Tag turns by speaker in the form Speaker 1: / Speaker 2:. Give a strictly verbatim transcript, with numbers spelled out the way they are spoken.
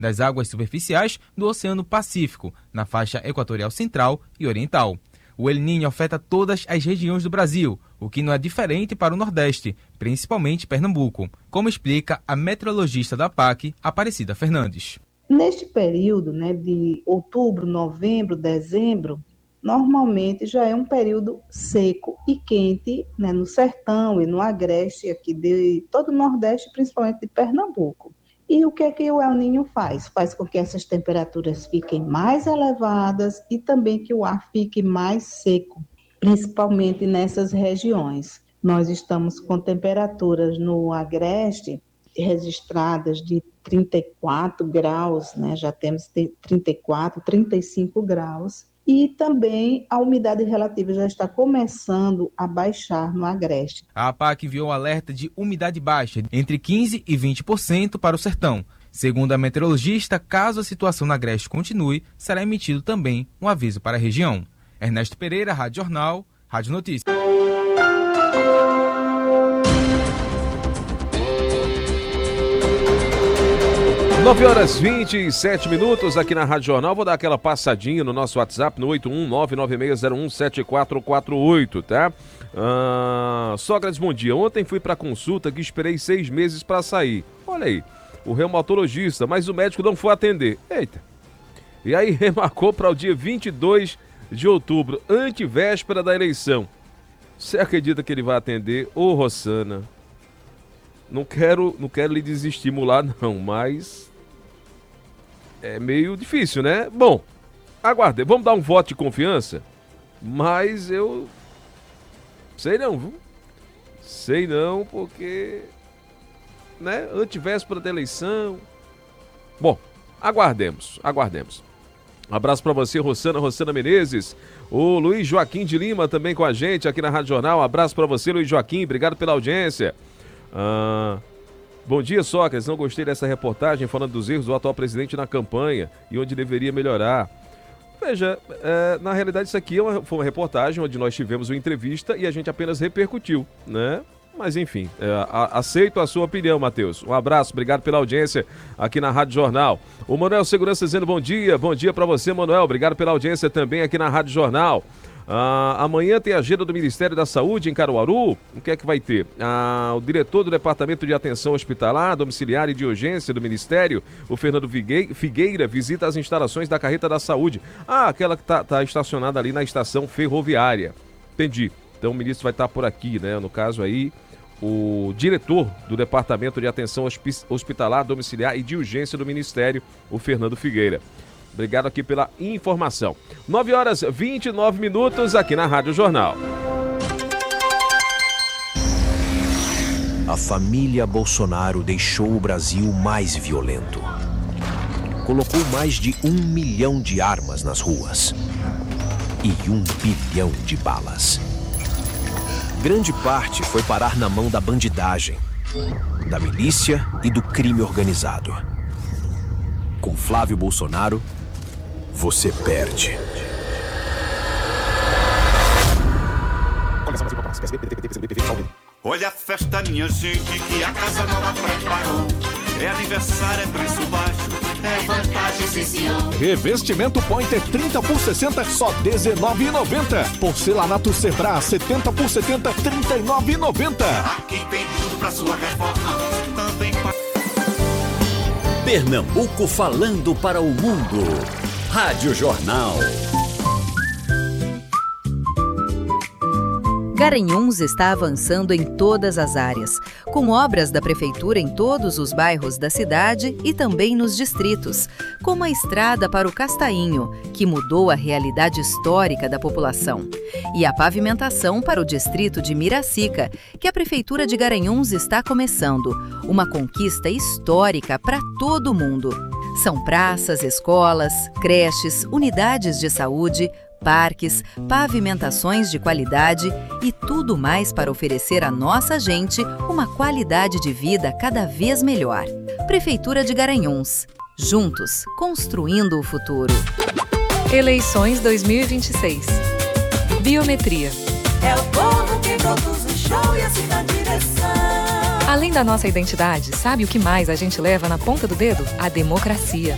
Speaker 1: das águas superficiais do Oceano Pacífico, na faixa equatorial central e oriental. O El Niño afeta todas as regiões do Brasil, o que não é diferente para o Nordeste, principalmente Pernambuco, como explica a meteorologista da P A C, Aparecida Fernandes.
Speaker 2: Neste período, né, de outubro, novembro, dezembro, normalmente já é um período seco e quente, né, no sertão e no agreste aqui de todo o Nordeste, principalmente de Pernambuco. E o que é que o El Niño faz? Faz com que essas temperaturas fiquem mais elevadas e também que o ar fique mais seco, principalmente nessas regiões. Nós estamos com temperaturas no agreste registradas de trinta e quatro graus, né? Já temos trinta e quatro, trinta e cinco graus. E também a umidade relativa já está começando a baixar no agreste.
Speaker 1: A P A C enviou um alerta de umidade baixa, entre quinze e vinte por cento para o sertão. Segundo a meteorologista, caso a situação no agreste continue, será emitido também um aviso para a região. Ernesto Pereira, Rádio Jornal, Rádio Notícias.
Speaker 3: nove horas e vinte e sete minutos aqui na Rádio Jornal. Vou dar aquela passadinha no nosso WhatsApp no oito um nove nove seis zero um sete quatro quatro oito, tá? Ah, Sócrates, bom dia. Ontem fui para consulta que esperei seis meses para sair. Olha aí, o reumatologista, mas o médico não foi atender. Eita. E aí remarcou para o dia vinte e dois de outubro, antevéspera da eleição. Você acredita que ele vai atender? Ô, Rossana, não quero, não quero lhe desestimular não, mas é meio difícil, né? Bom, aguardem, vamos dar um voto de confiança, mas eu sei não, viu? Sei não, porque, né, antevéspera da eleição. Bom, aguardemos, aguardemos. Um abraço para você, Rossana, Rossana Menezes. O Luiz Joaquim de Lima também com a gente aqui na Rádio Jornal. Um abraço para você, Luiz Joaquim, obrigado pela audiência. Ah, bom dia, Sócrates. Não gostei dessa reportagem falando dos erros do atual presidente na campanha e onde deveria melhorar. Veja, é, na realidade isso aqui é uma, foi uma reportagem onde nós tivemos uma entrevista e a gente apenas repercutiu, né? Mas enfim, é, a, aceito a sua opinião, Matheus. Um abraço, obrigado pela audiência aqui na Rádio Jornal. O Manuel Segurança dizendo bom dia, bom dia para você, Manuel. Obrigado pela audiência também aqui na Rádio Jornal. Ah, amanhã tem a agenda do Ministério da Saúde em Caruaru. O que é que vai ter? Ah, o diretor do Departamento de Atenção Hospitalar, Domiciliar e de Urgência do Ministério, o Fernando Figueira, visita as instalações da Carreta da Saúde. Ah, aquela que está tá estacionada ali na estação ferroviária. Entendi. Então o ministro vai estar por aqui, né? No caso aí, o diretor do Departamento de Atenção Hospitalar, Domiciliar e de Urgência do Ministério, o Fernando Figueira. Obrigado aqui pela informação. nove horas e vinte e nove minutos aqui na Rádio Jornal.
Speaker 4: A família Bolsonaro deixou o Brasil mais violento. Colocou mais de um milhão de armas nas ruas e um bilhão de balas. Grande parte foi parar na mão da bandidagem, da milícia e do crime organizado. Com Flávio Bolsonaro, você perde.
Speaker 5: Olha a festa, minha gente, que a Casa Nova preparou. É aniversário, é preço baixo, é vantagem, sim, senhor.
Speaker 6: Revestimento Pointer trinta por sessenta, só dezenove reais e noventa centavos. Porcelanato Sebra setenta por setenta, trinta e nove reais e noventa centavos.
Speaker 5: Aqui tem tudo pra sua reforma, também pra...
Speaker 7: Pernambuco falando para o mundo. Rádio Jornal.
Speaker 8: Garanhuns está avançando em todas as áreas, com obras da Prefeitura em todos os bairros da cidade e também nos distritos, como a estrada para o Castainho, que mudou a realidade histórica da população, e a pavimentação para o distrito de Miracica, que a Prefeitura de Garanhuns está começando, uma conquista histórica para todo mundo. São praças, escolas, creches, unidades de saúde, parques, pavimentações de qualidade e tudo mais para oferecer à nossa gente uma qualidade de vida cada vez melhor. Prefeitura de Garanhuns. Juntos, construindo o futuro.
Speaker 9: Eleições dois mil e vinte e seis. Biometria.
Speaker 10: É o povo que produz o show e assim na direção.
Speaker 9: Além da nossa identidade, sabe o que mais a gente leva na ponta do dedo? A democracia.